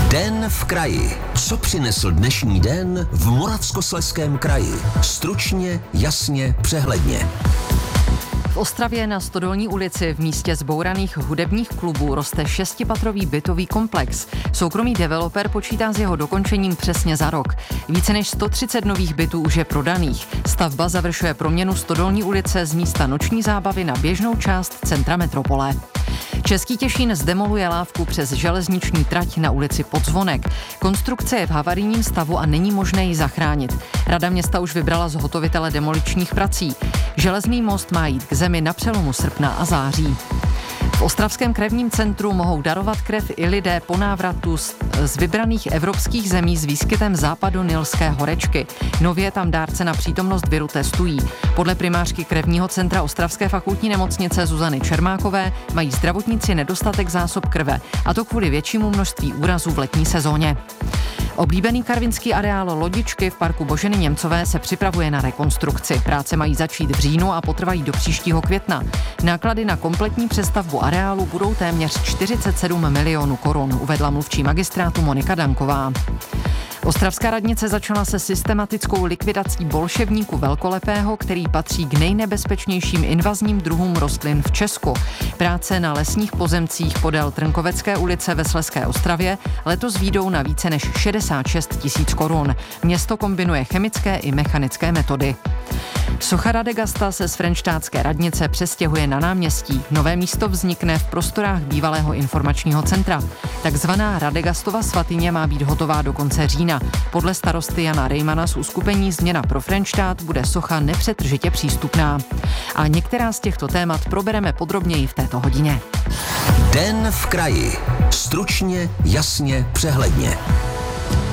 Den v kraji. Co přinesl dnešní den v Moravskoslezském kraji? Stručně, jasně, přehledně. V Ostravě na Stodolní ulici v místě zbouraných hudebních klubů roste 6patrový bytový komplex. Soukromý developer počítá s jeho dokončením přesně za rok. Více než 130 nových bytů už je prodaných. Stavba završuje proměnu Stodolní ulice z místa noční zábavy na běžnou část centra metropole. Český Těšín zdemoluje lávku přes železniční trať na ulici Podzvonek. Konstrukce je v havarijním stavu a není možné ji zachránit. Rada města už vybrala zhotovitele demoličních prací. Železný most má jít k zemi na přelomu srpna a září. V Ostravském krevním centru mohou darovat krev i lidé po návratu z vybraných evropských zemí s výskytem západonilské horečky. Nově tam dárce na přítomnost viru testují. Podle primářky krevního centra Ostravské fakultní nemocnice Zuzany Čermákové mají zdravotníci nedostatek zásob krve, a to kvůli většímu množství úrazů v letní sezóně. Oblíbený karvinský areál Lodičky v parku Boženy Němcové se připravuje na rekonstrukci. Práce mají začít v říjnu a potrvají do příštího května. Náklady na kompletní přestavbu areálu budou téměř 47 milionů korun, uvedla mluvčí magistrátu Monika Danková. Ostravská radnice začala se systematickou likvidací bolševníku velkolepého, který patří k nejnebezpečnějším invazním druhům rostlin v Česku. Práce na lesních pozemcích podél Trnkovecké ulice ve Slezské Ostravě letos výjdou na více než 66 000 korun. Město kombinuje chemické i mechanické metody. Socha Radegasta se z frenštátské radnice přestěhuje na náměstí. Nové místo vznikne v prostorách bývalého informačního centra. Takzvaná Radegastova svatyně má být hotová do konce října. Podle starosty Jana Rejmana z uskupení Změna pro Frenštát bude socha nepřetržitě přístupná. A některá z těchto témat probereme podrobněji v této hodině. Den v kraji. Stručně, jasně, přehledně.